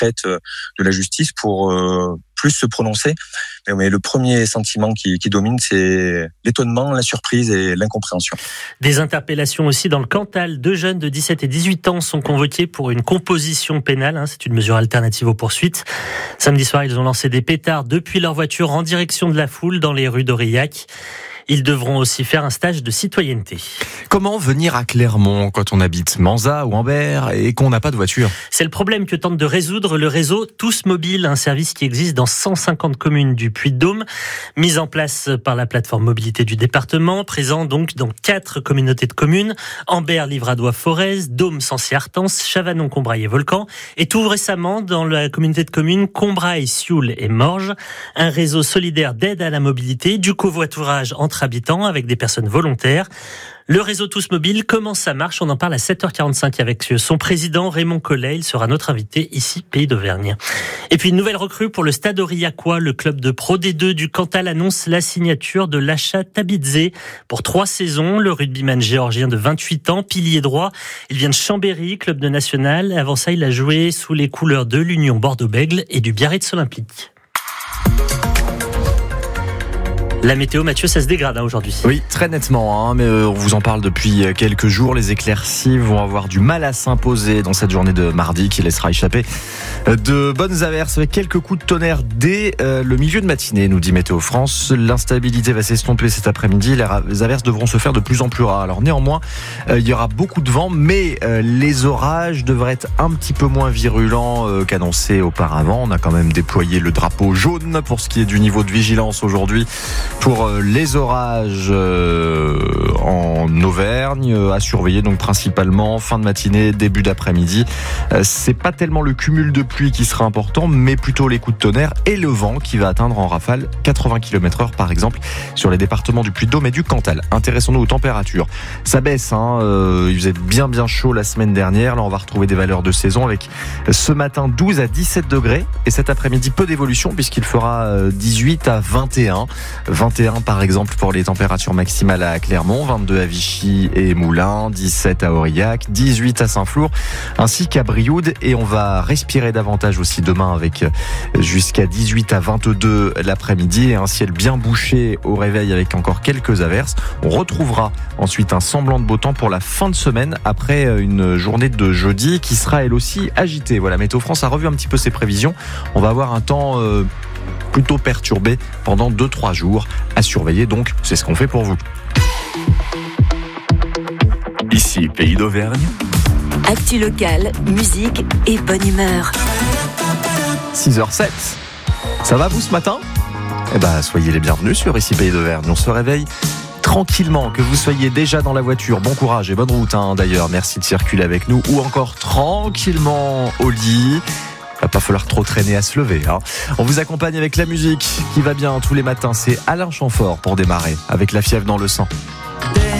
tempête de la justice pour plus se prononcer. Mais le premier sentiment qui domine, c'est l'étonnement, la surprise et l'incompréhension. Des interpellations aussi dans le Cantal. 2 jeunes de 17 et 18 ans sont convoqués pour une composition pénale. C'est une mesure alternative aux poursuites. Samedi soir, ils ont lancé des pétards depuis leur voiture en direction de la foule dans les rues d'Aurillac. Ils devront aussi faire un stage de citoyenneté. Comment venir à Clermont quand on habite Manzat ou Ambert et qu'on n'a pas de voiture ? C'est le problème que tente de résoudre le réseau Tous Mobile, un service qui existe dans 150 communes du Puy-de-Dôme, mis en place par la plateforme mobilité du département, présent donc dans 4 communautés de communes, Ambert, Livradois, Forez, Dôme, Sancy, Artense, Chavanon, Combrailles et Volcan, et tout récemment dans la communauté de communes Combrailles, Sioule et Morges, un réseau solidaire d'aide à la mobilité, du covoiturage entre habitants avec des personnes volontaires. Le réseau Tous Mobile, comment ça marche ? On en parle à 7h45 avec son président Raymond Collet. Il sera notre invité ici, Pays d'Auvergne. Et puis une nouvelle recrue pour le Stade Aurillacois. Le club de Pro D2 du Cantal annonce la signature de Lasha Tabidze pour 3 saisons. Le rugbyman géorgien de 28 ans, pilier droit. Il vient de Chambéry, club de national. Avant ça, il a joué sous les couleurs de l'Union Bordeaux-Bègles et du Biarritz Olympique. La météo, Mathieu, ça se dégrade aujourd'hui. Oui, très nettement, mais on vous en parle depuis quelques jours. Les éclaircies vont avoir du mal à s'imposer dans cette journée de mardi qui laissera échapper de bonnes averses avec quelques coups de tonnerre dès le milieu de matinée, nous dit Météo France. L'instabilité va s'estomper cet après-midi. Les averses devront se faire de plus en plus rares. Alors néanmoins, il y aura beaucoup de vent, mais les orages devraient être un petit peu moins virulents qu'annoncé auparavant. On a quand même déployé le drapeau jaune pour ce qui est du niveau de vigilance aujourd'hui. Pour les orages en Auvergne, à surveiller donc principalement fin de matinée, début d'après-midi. C'est pas tellement le cumul de pluie qui sera important, mais plutôt les coups de tonnerre et le vent qui va atteindre en rafale 80 km/h par exemple sur les départements du Puy-de-Dôme et du Cantal. Intéressons-nous aux températures. Ça baisse, il faisait bien chaud la semaine dernière. Là, on va retrouver des valeurs de saison avec ce matin 12 à 17 degrés et cet après-midi peu d'évolution puisqu'il fera 18 à 21. 21 par exemple pour les températures maximales à Clermont, 22 à Vichy et Moulins, 17 à Aurillac, 18 à Saint-Flour ainsi qu'à Brioude, et on va respirer davantage aussi demain avec jusqu'à 18 à 22 l'après-midi et un ciel bien bouché au réveil avec encore quelques averses. On retrouvera ensuite un semblant de beau temps pour la fin de semaine après une journée de jeudi qui sera elle aussi agitée. Voilà, Météo France a revu un petit peu ses prévisions. On va avoir un temps plutôt perturbé pendant 2-3 jours à surveiller, donc c'est ce qu'on fait pour vous. Ici, Pays d'Auvergne. Actu locale, musique et bonne humeur. 6h07. Ça va vous ce matin ? Soyez les bienvenus sur Ici Pays d'Auvergne. On se réveille tranquillement, que vous soyez déjà dans la voiture. Bon courage et bonne route d'ailleurs. Merci de circuler avec nous, ou encore tranquillement au lit. Va pas falloir trop traîner à se lever. On vous accompagne avec la musique qui va bien tous les matins. C'est Alain Chamfort pour démarrer avec La fièvre dans le sang.